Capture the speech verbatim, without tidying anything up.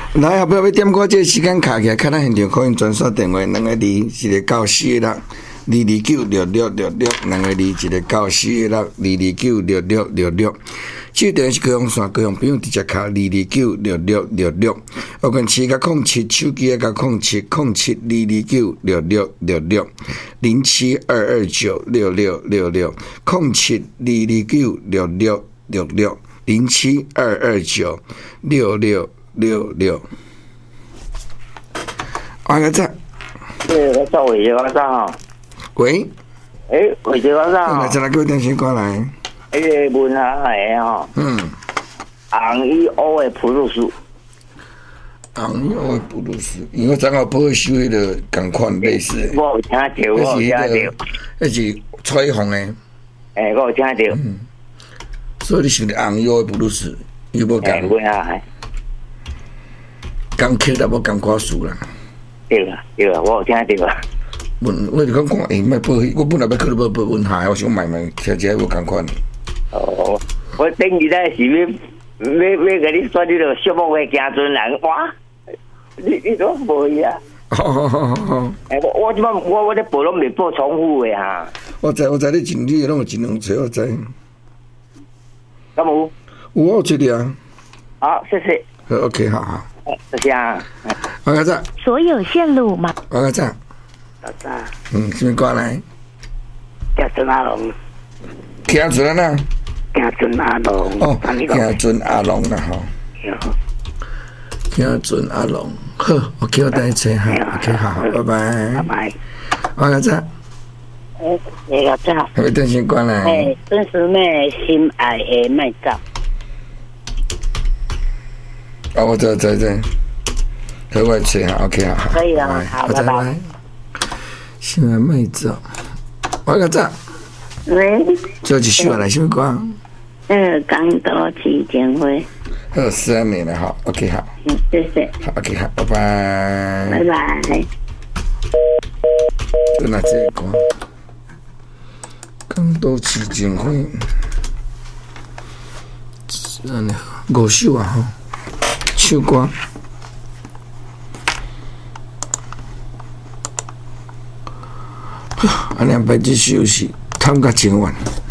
来，后壁要点歌，这个时间卡起来，看咱现场可能专线电话两个二，一个九四六，二二九六六六六，两个二，一个九四六，二二九六六六六。这电话是高雄线，高雄朋友直接卡二二九六六六六。我跟七甲空七，手机甲空七空七二二九六六六六，零七二二九六六六六，空七二二九六六六六，零七二二九六六六六。阿个仔， 对，我找伟杰阿仔吼。 喂。 诶，伟杰阿仔吼。 来，再来叫电视过来。 迄个文行的吼。嗯。红与乌的普鲁士。 红与乌的普鲁士，因为昨下报收迄个共款类似的。 我有听到，我有听到。 迄是彩虹的。 诶，我有听到。嗯。 所以你想红与乌的普鲁士，有无共？ 文行。 刚刻的无共款数啦。 对啦，对啦，我有听到啦。 文，我就讲看，诶，莫报，我本来要考虑要报文下，我想买买，听起来无共款。哦， 我等于在是要要要给你说，你着寂寞的行船人，哇，你你都无伊啊？好好好好。诶，我我即摆我我咧报拢未报重复的哈。 我知我知你尽力拢有尽量找我知。 敢有？ 有我有这里啊。 好，谢谢。 好 ，OK， 好好。 谢谢啊。 我个仔。 所有线路嘛。 我个仔。 老仔。 嗯，什么歌来？ 行船阿龙。 行船啊？ 行船阿龙。 哦，行船阿龙啦吼。行船阿龙，好 ，OK， 我等你找哈 ，OK， 好好，拜拜。 拜拜。 我个仔。 诶，那个仔。 还没电视关来。 诶，孙师妹心爱的麦照。 啊，我知知知，好，我找下 ，OK 啊， 可以了，好，拜拜。 心爱麦照，我个仔。 喂。 做一首来什么歌？ 呃，港岛基金会。 好，十二年了，好 ，OK， 好。 嗯，谢谢。 好 ，OK， 好，拜拜。 拜拜。 就拿这个歌，港岛基金会，安尼五首啊，吼。唱歌，安尼排这首是探甲前晚。